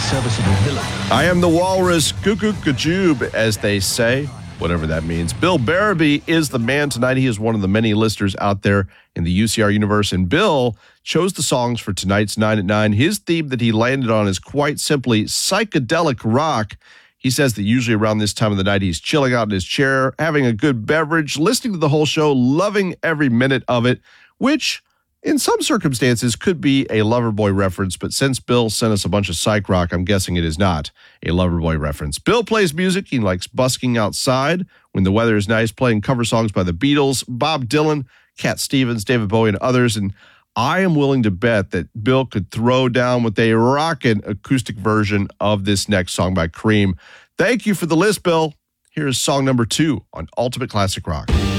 serviceable villain. I am the walrus, cuckoo kajoob, as they say, whatever that means. Bill Barabee is the man tonight. He is one of the many listers out there in the UCR universe, and Bill chose the songs for tonight's 9 at 9. His theme that he landed on is quite simply psychedelic rock. He says that usually around this time of the night, he's chilling out in his chair, having a good beverage, listening to the whole show, loving every minute of it, which in some circumstances could be a Loverboy reference, but since Bill sent us a bunch of psych rock, I'm guessing it is not a Loverboy reference. Bill plays music. He likes busking outside when the weather is nice, playing cover songs by the Beatles, Bob Dylan, Cat Stevens, David Bowie, and others, and I am willing to bet that Bill could throw down with a rockin' acoustic version of this next song by Cream. Thank you for the list, Bill. Here's song number 2 on Ultimate Classic Rock.